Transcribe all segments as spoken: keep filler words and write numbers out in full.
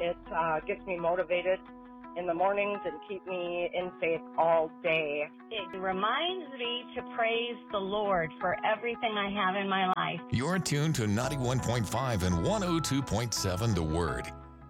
It uh, gets me motivated in the mornings and keep me in faith all day. It reminds me to praise the Lord for everything I have in my life. You're tuned to ninety-one point five and one oh two point seven The Word.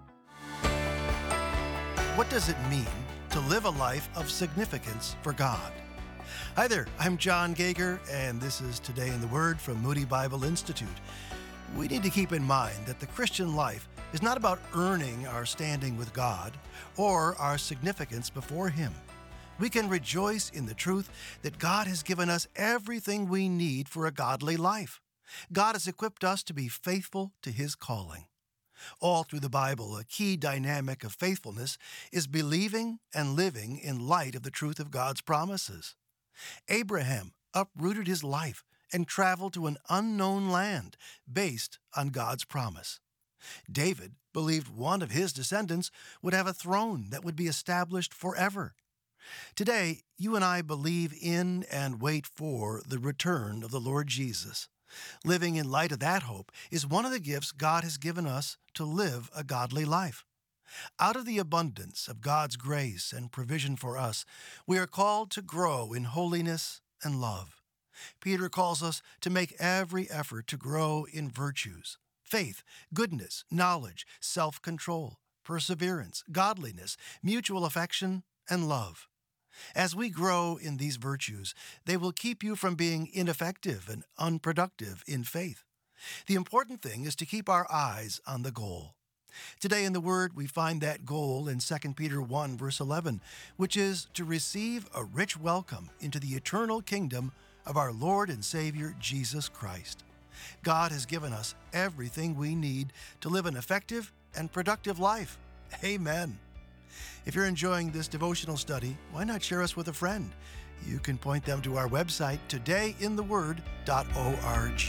What does it mean to live a life of significance for God? Hi there, I'm John Gager, and this is Today in the Word from Moody Bible Institute. We need to keep in mind that the Christian life is not about earning our standing with God or our significance before Him. We can rejoice in the truth that God has given us everything we need for a godly life. God has equipped us to be faithful to His calling. All through the Bible, a key dynamic of faithfulness is believing and living in light of the truth of God's promises. Abraham uprooted his life and traveled to an unknown land based on God's promise. David believed one of his descendants would have a throne that would be established forever. Today, you and I believe in and wait for the return of the Lord Jesus. Living in light of that hope is one of the gifts God has given us to live a godly life. Out of the abundance of God's grace and provision for us, we are called to grow in holiness and love. Peter calls us to make every effort to grow in virtues: faith, goodness, knowledge, self-control, perseverance, godliness, mutual affection, and love. As we grow in these virtues, they will keep you from being ineffective and unproductive in faith. The important thing is to keep our eyes on the goal. Today in the Word, we find that goal in Second Peter one, verse eleven, which is to receive a rich welcome into the eternal kingdom of our Lord and Savior, Jesus Christ. God has given us everything we need to live an effective and productive life. Amen. If you're enjoying this devotional study, why not share us with a friend? You can point them to our website, today in the word dot org.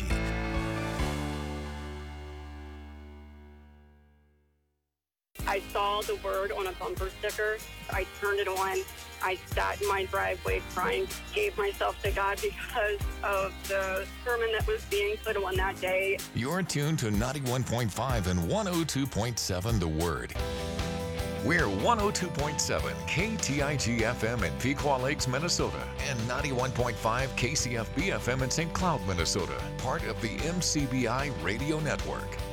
I saw the word on a bumper sticker. I turned it on. I sat in my driveway crying, gave myself to God because of the sermon that was being put on that day. You're tuned to ninety-one point five and one oh two point seven The Word. We're one oh two point seven K T I G F M in Pequot Lakes, Minnesota, and ninety-one point five K C F B F M in Saint Cloud, Minnesota, part of the M C B I Radio Network.